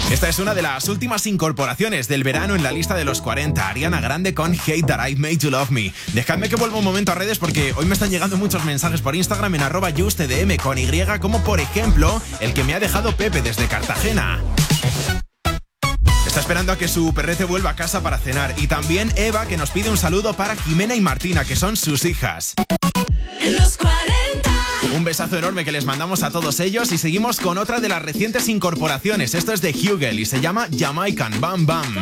Esta es una de las últimas incorporaciones del verano en la lista de los 40. Ariana Grande con Hate That I Made You Love Me. Dejadme que vuelva un momento a redes porque hoy me están llegando muchos mensajes por Instagram en @justdm con Y, como por ejemplo el que me ha dejado Pepe desde Cartagena. Está esperando a que su perrete vuelva a casa para cenar. Y también Eva, que nos pide un saludo para Jimena y Martina, que son sus hijas. Los 40. Un besazo enorme que les mandamos a todos ellos y seguimos con otra de las recientes incorporaciones. Esto es de Hugel y se llama Jamaican Bam Bam.